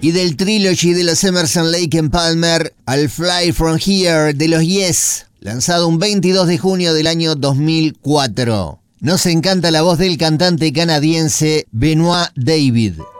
Y del trilogy de los Emerson, Lake and Palmer, al Fly From Here de los Yes, lanzado un 22 de junio del año 2004. Nos encanta la voz del cantante canadiense Benoit David.